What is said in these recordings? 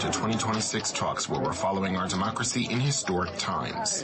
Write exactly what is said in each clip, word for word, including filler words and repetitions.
to twenty twenty-six talks where we're following our democracy in historic times.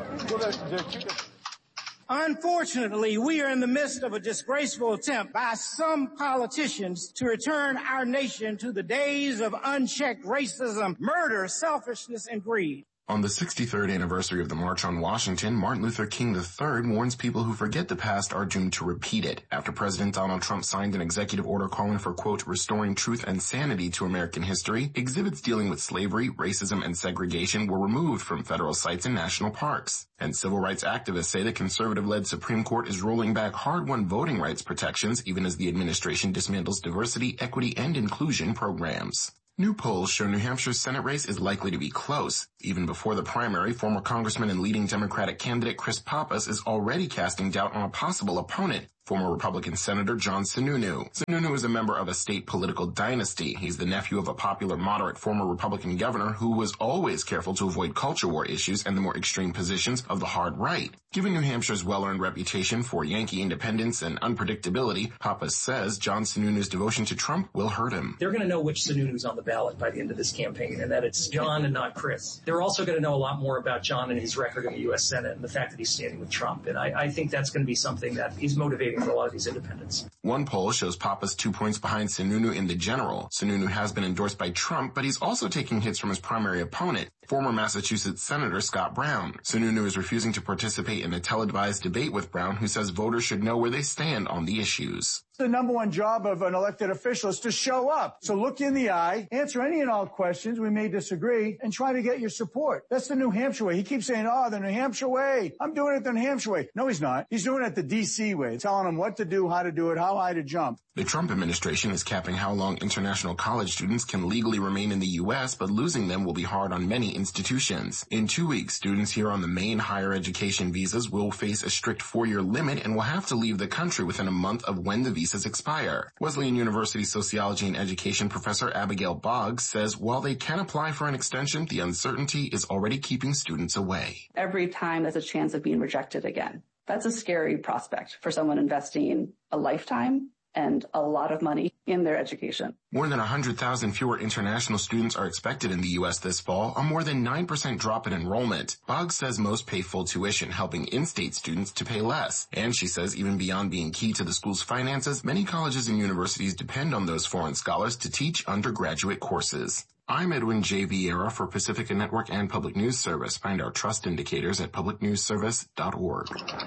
Unfortunately, we are in the midst of a disgraceful attempt by some politicians to return our nation to the days of unchecked racism, murder, selfishness, and greed. On the sixty-third anniversary of the March on Washington, Martin Luther King the third warns people who forget the past are doomed to repeat it after President Donald Trump signed an executive order calling for, quote, restoring truth and sanity to American history. Exhibits dealing with slavery, racism, and segregation were removed from federal sites and national parks. And civil rights activists say the conservative-led Supreme Court is rolling back hard-won voting rights protections even as the administration dismantles diversity, equity, and inclusion programs. New polls show New Hampshire's Senate race is likely to be close. Even before the primary, former Congressman and leading Democratic candidate Chris Pappas is already casting doubt on a possible opponent, former Republican Senator John Sununu. Sununu is a member of a state political dynasty. He's the nephew of a popular moderate former Republican governor who was always careful to avoid culture war issues and the more extreme positions of the hard right. Given New Hampshire's well-earned reputation for Yankee independence and unpredictability, Pappas says John Sununu's devotion to Trump will hurt him. They're going to know which Sununu's on the ballot by the end of this campaign, and that it's John and not Chris. They're also going to know a lot more about John and his record in the U S Senate and the fact that he's standing with Trump. And I, I think that's going to be something that is motivating for a lot of these independents. One poll shows Pappas two points behind Sununu in the general. Sununu has been endorsed by Trump, but he's also taking hits from his primary opponent, former Massachusetts Senator Scott Brown. Sununu is refusing to participate in a televised debate with Brown, who says voters should know where they stand on the issues. The number one job of an elected official is to show up. So look in the eye, answer any and all questions. We may disagree, and try to get your support. That's the New Hampshire way. He keeps saying, oh, the New Hampshire way. I'm doing it the New Hampshire way. No, he's not. He's doing it the D C way, telling them what to do, how to do it, how high to jump. The Trump administration is capping how long international college students can legally remain in the U S, but losing them will be hard on many institutions. In two weeks, students here on the main higher education visas will face a strict four-year limit and will have to leave the country within a month of when the visas expire. Wesleyan University sociology and education professor Abigail Boggs says while they can apply for an extension, the uncertainty is already keeping students away. Every time there's a chance of being rejected again. That's a scary prospect for someone investing a lifetime and a lot of money in their education. More than one hundred thousand fewer international students are expected in the U S this fall, a more than nine percent drop in enrollment. Boggs says most pay full tuition, helping in-state students to pay less. And she says even beyond being key to the school's finances, many colleges and universities depend on those foreign scholars to teach undergraduate courses. I'm Edwin J. Vieira for Pacifica Network and Public News Service. Find our trust indicators at public news service dot org.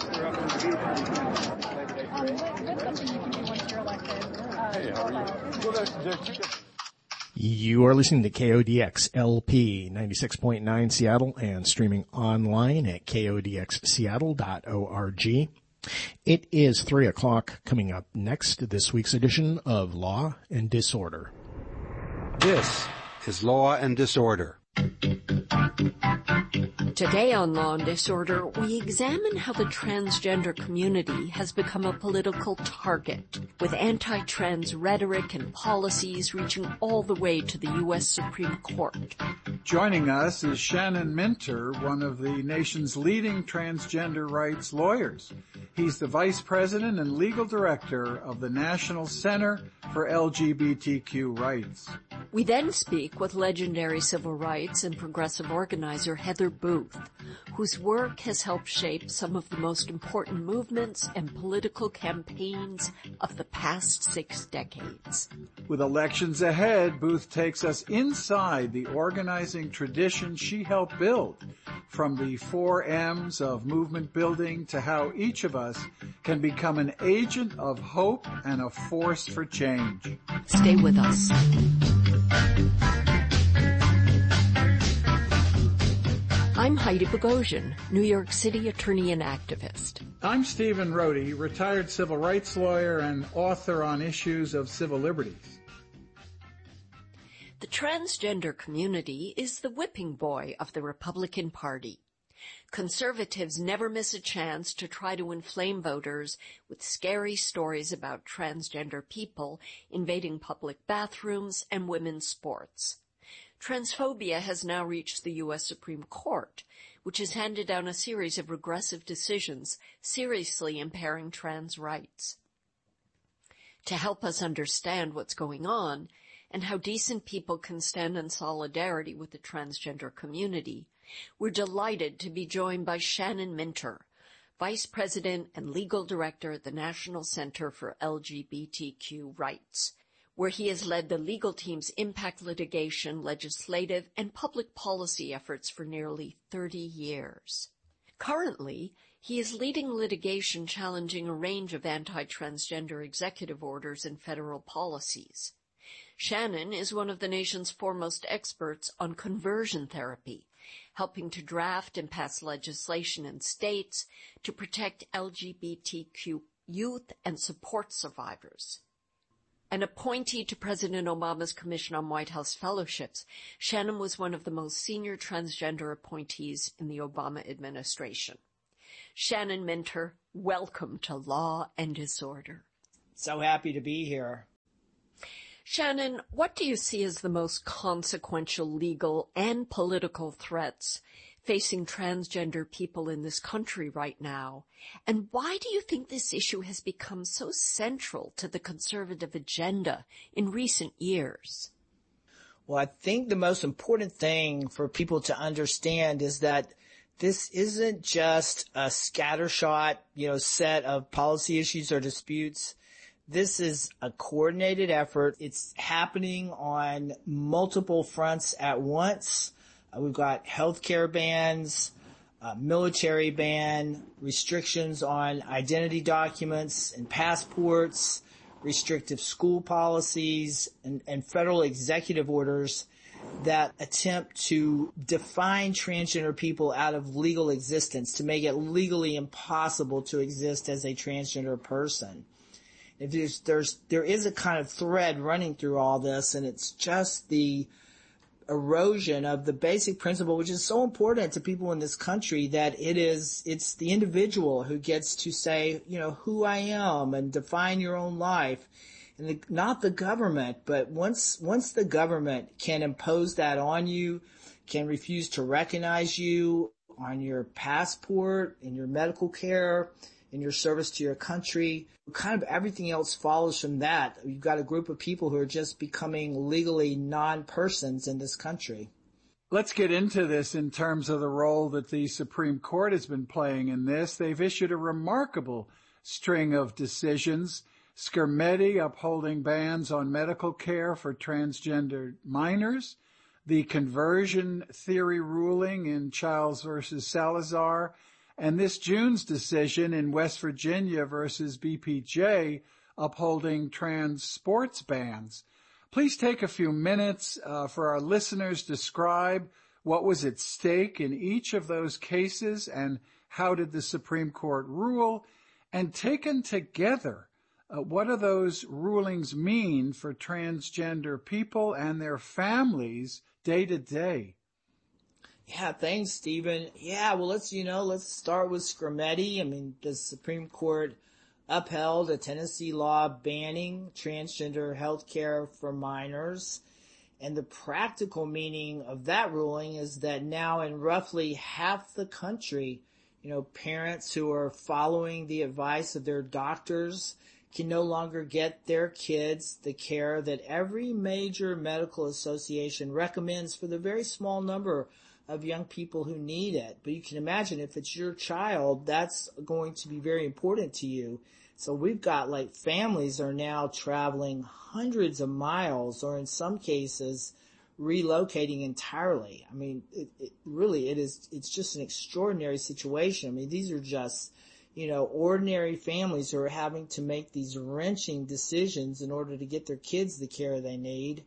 You are listening to K O D X L P ninety-six point nine Seattle and streaming online at K O D X seattle dot org. It is three o'clock. Coming up next, this week's edition of Law and Disorder. This is Law and Disorder. Today on Law and Disorder, we examine how the transgender community has become a political target, with anti-trans rhetoric and policies reaching all the way to the U S Supreme Court. Joining us is Shannon Minter, one of the nation's leading transgender rights lawyers. He's the Vice President and Legal Director of the National Center for L G B T Q Rights. We then speak with legendary civil rights and progressive organizer Heather Booth, whose work has helped shape some of the most important movements and political campaigns of the past six decades. With elections ahead, Booth takes us inside the organizing tradition she helped build, from the four M's of movement building to how each of us can become an agent of hope and a force for change. Stay with us. I'm Heidi Bogosian, New York City attorney and activist. I'm Stephen Rohde, retired civil rights lawyer and author on issues of civil liberties. The transgender community is the whipping boy of the Republican Party. Conservatives never miss a chance to try to inflame voters with scary stories about transgender people invading public bathrooms and women's sports. Transphobia has now reached the U S Supreme Court, which has handed down a series of regressive decisions seriously impairing trans rights. To help us understand what's going on and how decent people can stand in solidarity with the transgender community, we're delighted to be joined by Shannon Minter, Vice President and Legal Director at the National Center for L G B T Q Rights, where he has led the legal team's impact litigation, legislative, and public policy efforts for nearly thirty years. Currently, he is leading litigation challenging a range of anti-transgender executive orders and federal policies. Shannon is one of the nation's foremost experts on conversion therapy, helping to draft and pass legislation in states to protect L G B T Q youth and support survivors. An appointee to President Obama's Commission on White House Fellowships, Shannon was one of the most senior transgender appointees in the Obama administration. Shannon Minter, welcome to Law and Disorder. So happy to be here. Shannon, what do you see as the most consequential legal and political threats facing transgender people in this country right now? And why do you think this issue has become so central to the conservative agenda in recent years? Well, I think the most important thing for people to understand is that this isn't just a scattershot, you know, set of policy issues or disputes. This is a coordinated effort. It's happening on multiple fronts at once. Uh, we've got healthcare bans, uh, military ban, restrictions on identity documents and passports, restrictive school policies, and, and federal executive orders that attempt to define transgender people out of legal existence, to make it legally impossible to exist as a transgender person. If there's, there's, there is a kind of thread running through all this, and it's just the erosion of the basic principle, which is so important to people in this country, that it is, it's the individual who gets to say, you know, who I am and define your own life. And the, not the government, but once, once the government can impose that on you, can refuse to recognize you on your passport, in your medical care, in your service to your country, kind of everything else follows from that. You've got a group of people who are just becoming legally non-persons in this country. Let's get into this in terms of the role that the Supreme Court has been playing in this. They've issued a remarkable string of decisions. Skrmetti upholding bans on medical care for transgender minors, the conversion theory ruling in Childs versus Salazar, and this June's decision in West Virginia versus B P J upholding trans sports bans. Please take a few minutes uh, for our listeners. Describe what was at stake in each of those cases and how did the Supreme Court rule, and taken together, Uh, what do those rulings mean for transgender people and their families day to day? Yeah, thanks, Stephen. Yeah, well, let's, you know, let's start with Skrmetti. I mean, the Supreme Court upheld a Tennessee law banning transgender health care for minors. And the practical meaning of that ruling is that now in roughly half the country, you know, parents who are following the advice of their doctors can no longer get their kids the care that every major medical association recommends for the very small number of young people who need it. But you can imagine if it's your child, that's going to be very important to you. So we've got like families are now traveling hundreds of miles, or in some cases relocating entirely. I mean, it, it really, it is, it's just an extraordinary situation. I mean, these are just, you know, ordinary families who are having to make these wrenching decisions in order to get their kids the care they need.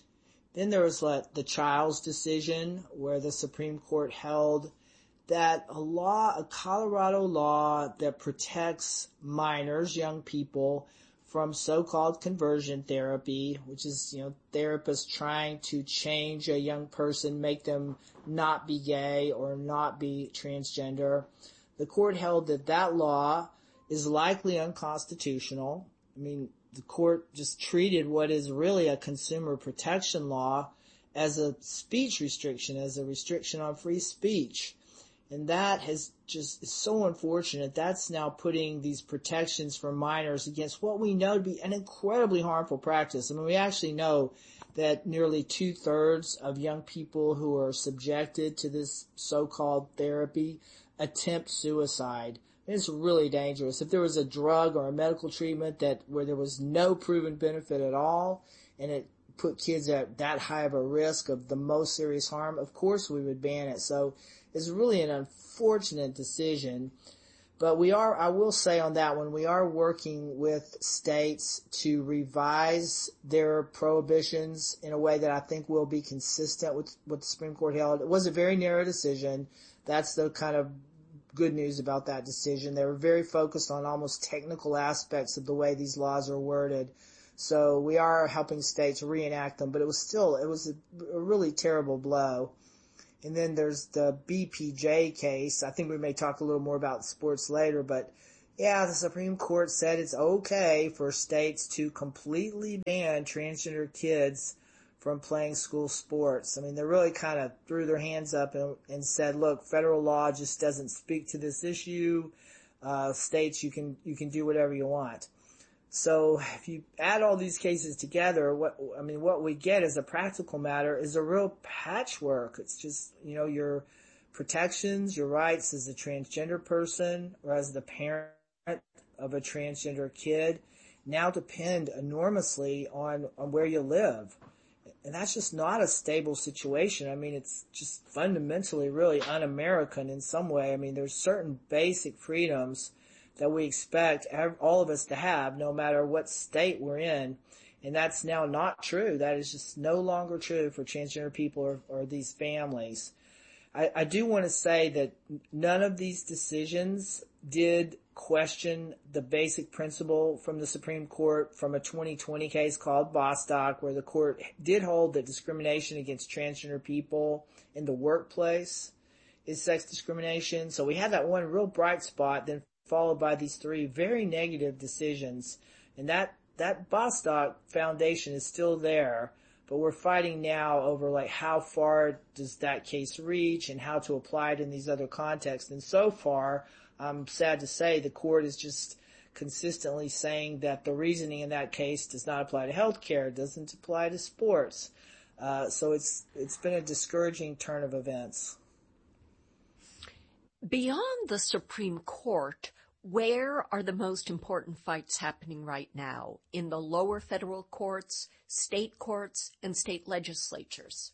Then there was like the Childs decision, where the Supreme Court held that a law, a Colorado law that protects minors, young people, from so-called conversion therapy, which is, you know, therapists trying to change a young person, make them not be gay or not be transgender. The court held that that law is likely unconstitutional. I mean, the court just treated what is really a consumer protection law as a speech restriction, as a restriction on free speech. And that has just is so unfortunate. That's now putting these protections for minors against what we know to be an incredibly harmful practice. I mean, we actually know that nearly two-thirds of young people who are subjected to this so-called therapy attempt suicide. It's really dangerous. If there was a drug or a medical treatment that where there was no proven benefit at all, and it put kids at that high of a risk of the most serious harm, of course we would ban it. So it's really an unfortunate decision. But we are, I will say on that one, we are working with states to revise their prohibitions in a way that I think will be consistent with what the Supreme Court held. It was a very narrow decision. That's the kind of good news about that decision. They were very focused on almost technical aspects of the way these laws are worded. So we are helping states reenact them, but it was still, it was a, a really terrible blow. And then there's the B P J case. I think we may talk a little more about sports later, but yeah, the Supreme Court said it's okay for states to completely ban transgender kids from playing school sports. I mean, they really kind of threw their hands up and, and said, look, federal law just doesn't speak to this issue. Uh, states, you can, you can do whatever you want. So if you add all these cases together, what, I mean, what we get as a practical matter is a real patchwork. It's just, you know, your protections, your rights as a transgender person or as the parent of a transgender kid now depend enormously on, on where you live. And that's just not a stable situation. I mean, it's just fundamentally really un-American in some way. I mean, there's certain basic freedoms that we expect all of us to have no matter what state we're in. And that's now not true. That is just no longer true for transgender people or, or these families. I, I do want to say that none of these decisions did question the basic principle from the Supreme Court from a twenty twenty case called Bostock, where the court did hold that discrimination against transgender people in the workplace is sex discrimination. So we had that one real bright spot, then followed by these three very negative decisions. And that, that Bostock foundation is still there, but we're fighting now over like how far does that case reach and how to apply it in these other contexts. And so far, I'm sad to say the court is just consistently saying that the reasoning in that case does not apply to healthcare, doesn't apply to sports. Uh, so it's, it's been a discouraging turn of events. Beyond the Supreme Court, where are the most important fights happening right now? In the lower federal courts, state courts, and state legislatures?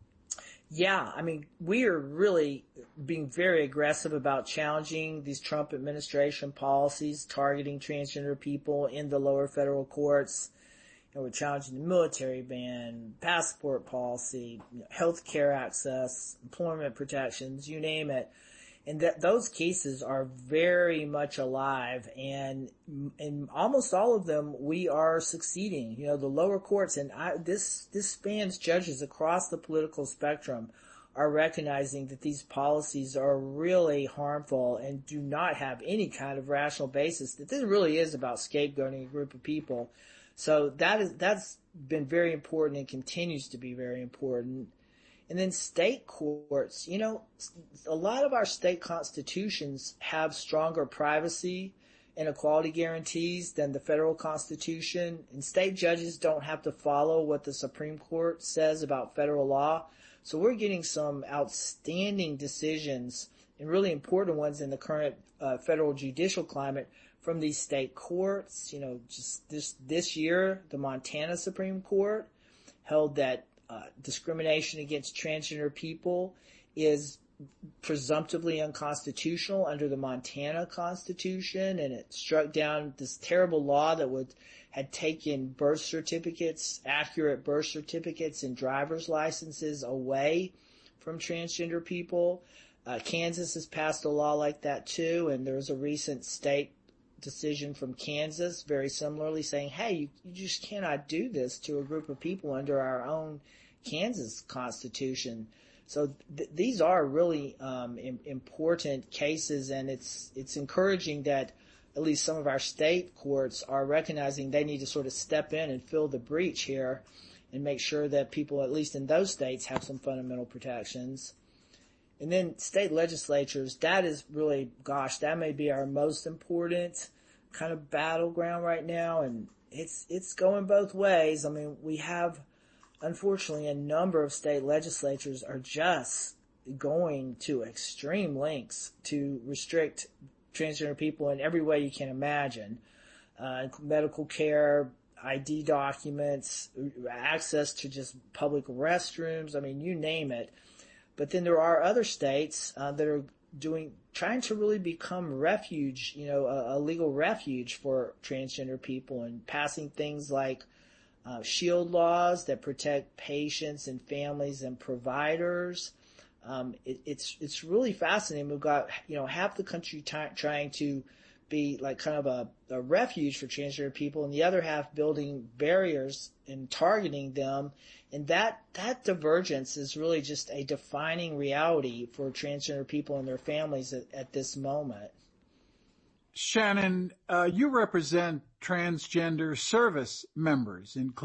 Yeah, I mean, we are really being very aggressive about challenging these Trump administration policies targeting transgender people in the lower federal courts. You know, we're challenging the military ban, passport policy, you know, health care access, employment protections, you name it. And that those cases are very much alive, and in almost all of them, we are succeeding. You know, the lower courts, and I, this this spans judges across the political spectrum, are recognizing that these policies are really harmful and do not have any kind of rational basis. That this really is about scapegoating a group of people. So that is that's been very important and continues to be very important. And then state courts, you know, a lot of our state constitutions have stronger privacy and equality guarantees than the federal constitution. And state judges don't have to follow what the Supreme Court says about federal law. So we're getting some outstanding decisions and really important ones in the current uh, federal judicial climate from these state courts. You know, just this, this year, the Montana Supreme Court held that Uh, discrimination against transgender people is presumptively unconstitutional under the Montana Constitution, and it struck down this terrible law that would had taken birth certificates, accurate birth certificates and driver's licenses away from transgender people. Uh, Kansas has passed a law like that too, and there was a recent state decision from Kansas very similarly saying, hey, you, you just cannot do this to a group of people under our own Kansas Constitution. So th- these are really um, im- important cases, and it's it's encouraging that at least some of our state courts are recognizing they need to sort of step in and fill the breach here and make sure that people, at least in those states, have some fundamental protections. And then state legislatures, that is really, gosh, that may be our most important kind of battleground right now, and it's it's going both ways. I mean, we have unfortunately, a number of state legislatures are just going to extreme lengths to restrict transgender people in every way you can imagine. Uh, medical care, I D documents, access to just public restrooms, I mean, you name it. But then there are other states uh, that are doing, trying to really become refuge, you know, a, a legal refuge for transgender people, and passing things like uh, shield laws that protect patients and families and providers. Um, it, it's it's really fascinating. We've got, you know, half the country t- trying to be like kind of a, a refuge for transgender people, and the other half building barriers and targeting them. And that, that divergence is really just a defining reality for transgender people and their families at, at this moment. Shannon, uh, you represent transgender service members, including